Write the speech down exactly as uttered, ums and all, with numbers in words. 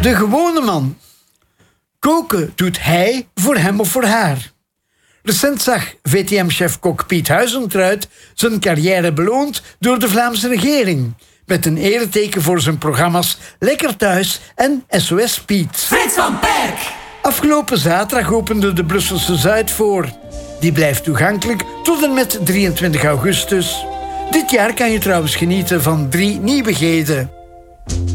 De gewone man. Koken doet hij voor hem of voor haar. Recent zag V T M-chef-kok Piet Huizentruid zijn carrière beloond door de Vlaamse regering. Met een ereteken voor zijn programma's Lekker Thuis en S O S Piet. Frits van Perk! Afgelopen zaterdag opende de Brusselse Zuid voor. Die blijft toegankelijk tot en met drieëntwintig augustus. Dit jaar kan je trouwens genieten van drie nieuwigheden.